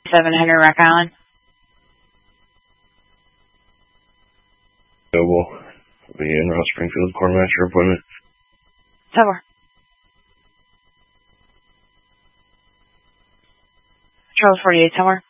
700 Rock Island. Available. Be in Ross Springfield, Quartermaster appointment. Tower. Charles 48 Tower.